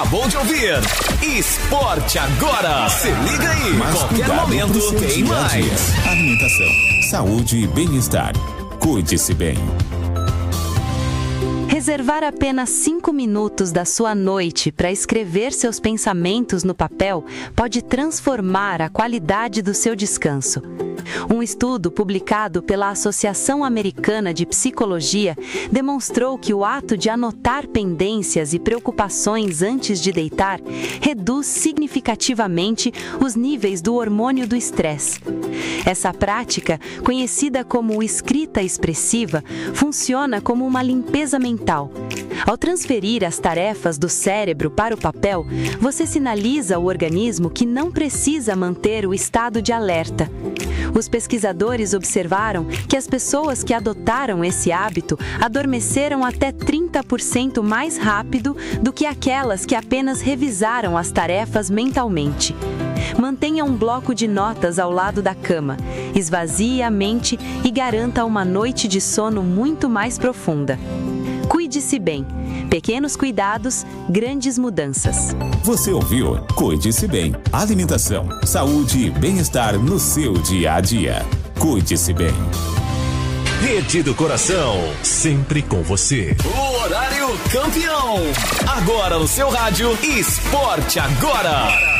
Acabou de ouvir Esporte Agora. Se liga aí, qualquer momento tem mais. Alimentação, saúde e bem-estar. Cuide-se bem. Reservar apenas 5 minutos da sua noite para escrever seus pensamentos no papel pode transformar a qualidade do seu descanso. Um estudo publicado pela Associação Americana de Psicologia demonstrou que o ato de anotar pendências e preocupações antes de deitar reduz significativamente os níveis do hormônio do estresse. Essa prática, conhecida como escrita expressiva, funciona como uma limpeza mental. Ao transferir as tarefas do cérebro para o papel, você sinaliza ao organismo que não precisa manter o estado de alerta. Os pesquisadores observaram que as pessoas que adotaram esse hábito adormeceram até 30% mais rápido do que aquelas que apenas revisaram as tarefas mentalmente. Mantenha um bloco de notas ao lado da cama, esvazie a mente e garanta uma noite de sono muito mais profunda. Cuide-se bem. Pequenos cuidados, grandes mudanças. Você ouviu? Cuide-se bem. Alimentação, saúde e bem-estar no seu dia a dia. Cuide-se bem. Rede do Coração, sempre com você. O horário campeão. Agora no seu rádio, Esporte Agora.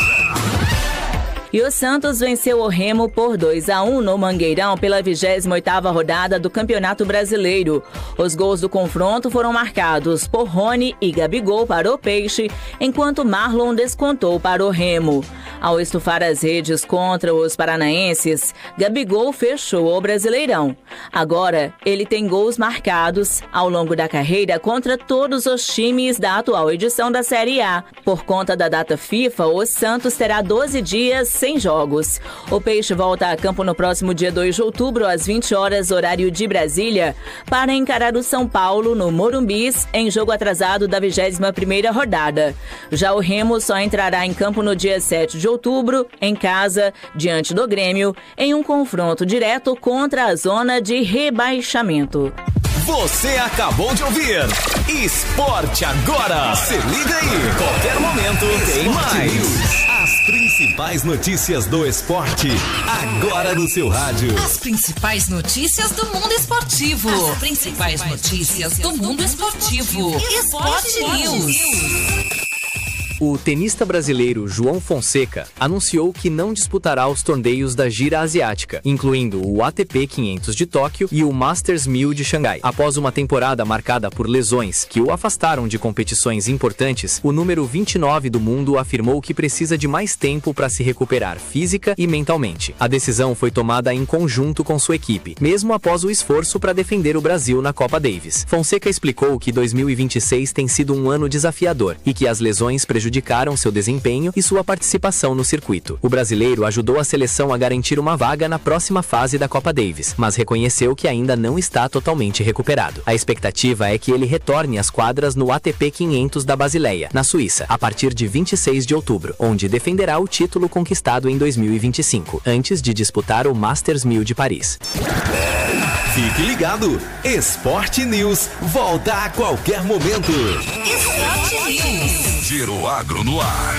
E o Santos venceu o Remo por 2-1 no Mangueirão pela 28ª rodada do Campeonato Brasileiro. Os gols do confronto foram marcados por Rony e Gabigol para o Peixe, enquanto Marlon descontou para o Remo. Ao estufar as redes contra os paranaenses, Gabigol fechou o Brasileirão. Agora, ele tem gols marcados ao longo da carreira contra todos os times da atual edição da Série A. Por conta da data FIFA, o Santos terá 12 dias sem jogos. O Peixe volta a campo no próximo dia 2 de outubro, às 20 horas, horário de Brasília, para encarar o São Paulo no Morumbis, em jogo atrasado da 21ª rodada. Já o Remo só entrará em campo no dia 7 de outubro, em casa, diante do Grêmio, em um confronto direto contra a zona de rebaixamento. Você acabou de ouvir Esporte Agora. Se liga aí, qualquer momento tem mais. As principais notícias do esporte, agora no seu rádio. As principais notícias do mundo esportivo. As principais notícias do mundo esportivo. Esporte News. O tenista brasileiro João Fonseca anunciou que não disputará os torneios da gira asiática, incluindo o ATP 500 de Tóquio e o Masters 1000 de Xangai. Após uma temporada marcada por lesões que o afastaram de competições importantes, o número 29 do mundo afirmou que precisa de mais tempo para se recuperar física e mentalmente. A decisão foi tomada em conjunto com sua equipe, mesmo após o esforço para defender o Brasil na Copa Davis. Fonseca explicou que 2026 tem sido um ano desafiador e que as lesões prejudicaram seu desempenho e sua participação no circuito. O brasileiro ajudou a seleção a garantir uma vaga na próxima fase da Copa Davis, mas reconheceu que ainda não está totalmente recuperado. A expectativa é que ele retorne às quadras no ATP 500 da Basileia, na Suíça, a partir de 26 de outubro, onde defenderá o título conquistado em 2025, antes de disputar o Masters 1000 de Paris. Fique ligado, Esporte News volta a qualquer momento. Esporte News. Giro Agro no ar.